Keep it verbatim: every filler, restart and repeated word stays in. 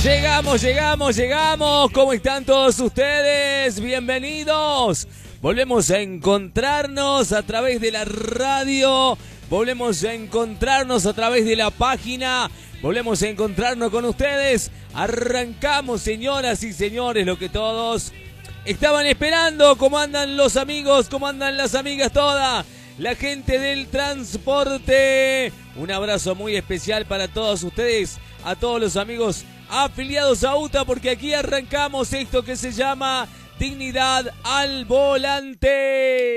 Llegamos, llegamos, llegamos. ¿Cómo están todos ustedes? Bienvenidos. Volvemos a encontrarnos a través de la radio. Volvemos a encontrarnos a través de la página. Volvemos a encontrarnos con ustedes. Arrancamos, señoras y señores, lo que todos estaban esperando. ¿Cómo andan los amigos? ¿Cómo andan las amigas todas? La gente del transporte. Un abrazo muy especial para todos ustedes, a todos los amigos afiliados a UTA, porque aquí arrancamos esto que se llama Dignidad al Volante.